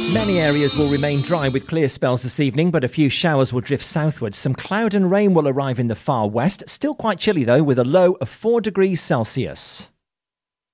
Many areas will remain dry with clear spells this evening, but a few showers will drift southwards. Some cloud and rain will arrive in the far west. Still quite chilly though, with a low of 4 degrees Celsius.